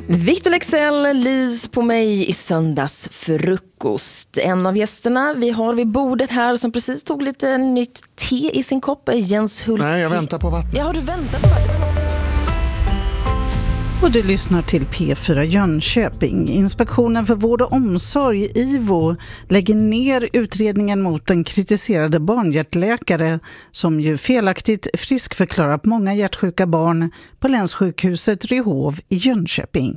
Victor Leksell lys på mig i söndags frukost. En av gästerna vi har vid bordet här som precis tog lite nytt te i sin kopp är Jens Hult. Nej, jag väntar på vatten. Ja, du väntar på vatten. Och du lyssnar till P4 Jönköping. Inspektionen för vård och omsorg, IVO, lägger ner utredningen mot den kritiserade barnhjärtläkare som ju felaktigt friskförklarar många hjärtsjuka barn på länssjukhuset Ryhov i Jönköping.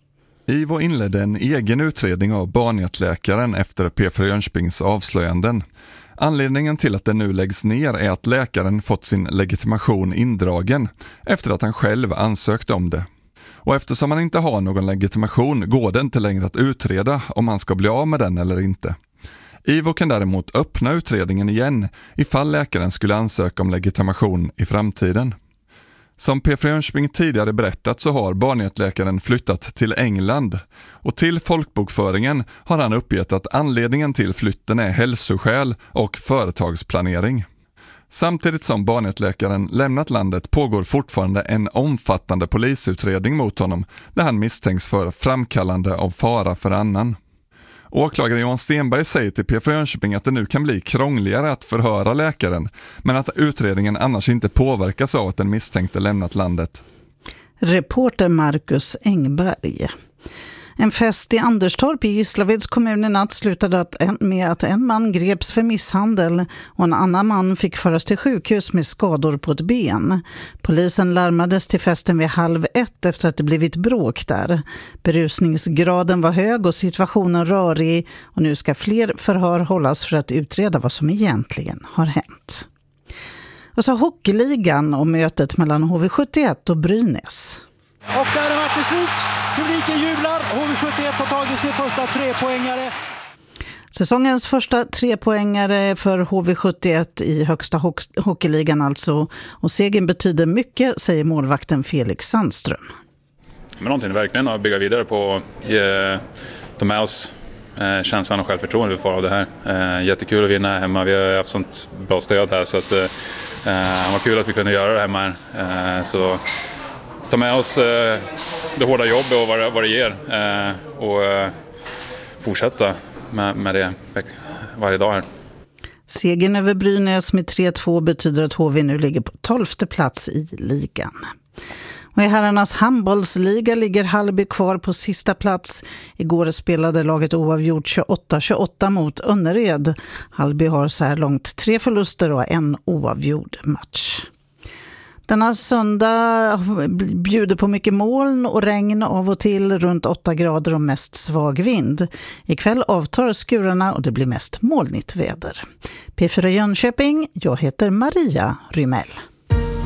IVO inledde en egen utredning av barnhjärtläkaren efter P4 Jönköpings avslöjanden. Anledningen till att den nu läggs ner är att läkaren fått sin legitimation indragen efter att han själv ansökt om det. Och eftersom han inte har någon legitimation går det inte längre att utreda om han ska bli av med den eller inte. IVO kan däremot öppna utredningen igen ifall läkaren skulle ansöka om legitimation i framtiden. Som P4 Jönköping tidigare berättat så har barnhjärtläkaren flyttat till England och till folkbokföringen har han uppgett att anledningen till flytten är hälsoskäl och företagsplanering. Samtidigt som barnhjärtläkaren lämnat landet pågår fortfarande en omfattande polisutredning mot honom där han misstänks för framkallande av fara för annan. Åklagare Johan Stenberg säger till P4 Jönköping att det nu kan bli krångligare att förhöra läkaren men att utredningen annars inte påverkas av att den misstänkte lämnat landet. Reporter Marcus Engberg. En fest i Anderstorp i Gislaveds kommun i natt slutade med att en man greps för misshandel och en annan man fick föras till sjukhus med skador på ett ben. Polisen larmades till festen vid 12:30 efter att det blivit bråk där. Berusningsgraden var hög och situationen rörig och nu ska fler förhör hållas för att utreda vad som egentligen har hänt. Och så hockeyligan och mötet mellan HV71 och Brynäs. Och där är matchen slut. Publiken jublar. HV71 har tagit sin första trepoängare. Säsongens första trepoängare för HV71 i högsta hockeyligan alltså. Och segern betyder mycket, säger målvakten Felix Sandström. Men någonting verkligen att bygga vidare på. Ta med oss känslan och självförtroende vi får av det här. Jättekul att vinna hemma. Vi har haft sånt bra stöd här så att det var kul att vi kunde göra det hemma. Så ta med oss det hårda jobbet och vad det ger och fortsätta med det varje dag här. Segern över Brynäs med 3-2 betyder att HV nu ligger på 12:e plats i ligan. Och i herrarnas handbollsliga ligger Hallby kvar på sista plats. Igår spelade laget oavgjort 28-28 mot Önnered. Hallby har så här långt 3 förluster och en oavgjord match. Denna söndag bjuder på mycket moln och regn av och till runt 8 grader och mest svag vind. Ikväll avtar skurarna och det blir mest molnigt väder. P4 Jönköping, jag heter Maria Rymell.